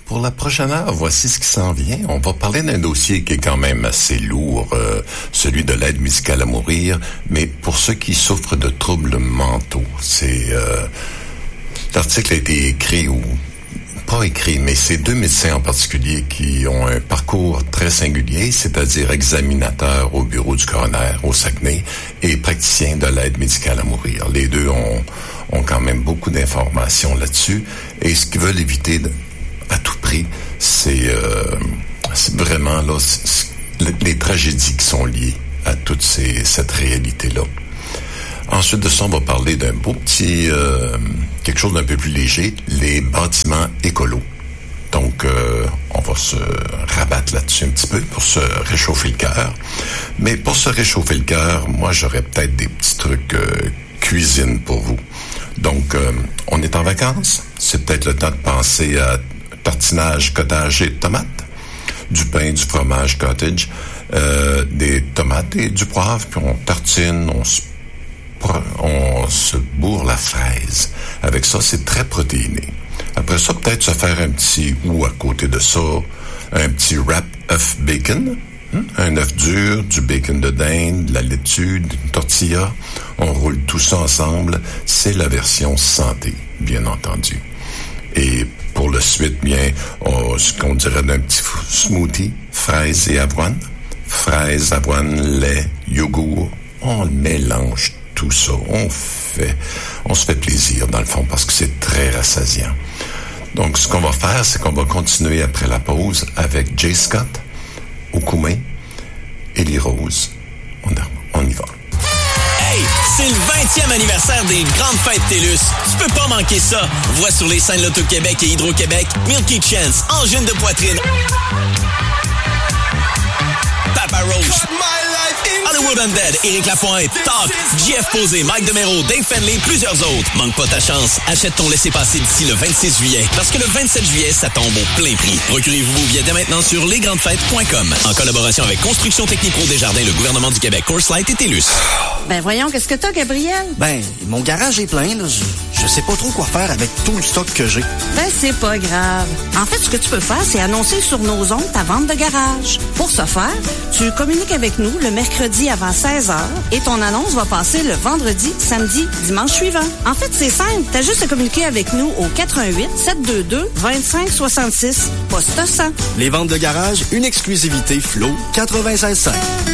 pour la prochaine heure, voici ce qui s'en vient. On va parler d'un dossier qui est quand même assez lourd, celui de l'aide médicale à mourir, mais pour ceux qui souffrent de troubles mentaux. L'article a été écrit ou pas écrit, mais c'est deux médecins en particulier qui ont un parcours très singulier, c'est-à-dire examinateurs au bureau du coroner au Saguenay et praticiens de l'aide médicale à mourir. Les deux ont quand même beaucoup d'informations là-dessus, et ce qu'ils veulent éviter à tout prix, c'est vraiment là les tragédies qui sont liées à toute cette réalité-là. Ensuite de ça, on va parler d'un beau petit quelque chose d'un peu plus léger, les bâtiments écolos. Donc, on va se rabattre là-dessus un petit peu pour se réchauffer le cœur. Mais pour se réchauffer le cœur, moi, j'aurais peut-être des petits trucs cuisine pour vous. Donc, on est en vacances. C'est peut-être le temps de penser à tartinage, cottage et tomates, du pain, du fromage cottage, des tomates et du poivre, puis on tartine, on se bourre la fraise. Avec ça, c'est très protéiné. Après ça, peut-être se faire un petit, ou à côté de ça, un petit wrap œuf bacon, un œuf dur, du bacon de dinde, de la laitue, une tortilla. On roule tout ça ensemble. C'est la version santé, bien entendu. Et pour le suite, bien, ce qu'on dirait d'un petit smoothie, fraises et avoine. Fraises, avoine, lait, yogourt. On le mélange tout ça. On se fait plaisir, dans le fond, parce que c'est très rassasiant. Donc, ce qu'on va faire, c'est qu'on va continuer après la pause avec Jay Scott, Okume, Ellie Rose. On y va. Hey, c'est le 20e anniversaire des Grandes Fêtes TELUS. Tu peux pas manquer ça. Vois sur les scènes Loto-Québec et Hydro-Québec, Milky Chance, Angine de poitrine, Papa Roach, Hollywood Undead, Éric Lapointe, Talk, JF Posé, Mike Demero, Dave Fenley, plusieurs autres. Manque pas ta chance. Achète ton laissez-passer d'ici le 26 juillet. Parce que le 27 juillet, ça tombe au plein prix. Procurez-vous vos billets dès maintenant sur lesgrandesfêtes.com. En collaboration avec Construction Technipro Desjardins, le gouvernement du Québec, Coors Light et TELUS. Ben voyons, qu'est-ce que t'as, Gabriel? Ben, mon garage est plein, là. Je sais pas trop quoi faire avec tout le stock que j'ai. Ben, c'est pas grave. En fait, ce que tu peux faire, c'est annoncer sur nos ondes ta vente de garage. Pour ce faire, tu communiques avec nous le mercredi avant 16h et ton annonce va passer le vendredi, samedi, dimanche suivant. En fait, c'est simple. T'as juste à communiquer avec nous au 88-722-2566, poste 100. Les ventes de garage, une exclusivité Flow 96.5.